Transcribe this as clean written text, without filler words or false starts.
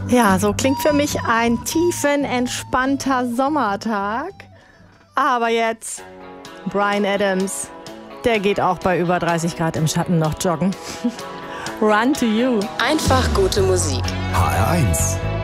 Ja, so klingt für mich ein tiefenentspannter Sommertag. Aber jetzt Bryan Adams, der geht auch bei über 30 Grad im Schatten noch joggen. Run to You. Einfach gute Musik. HR1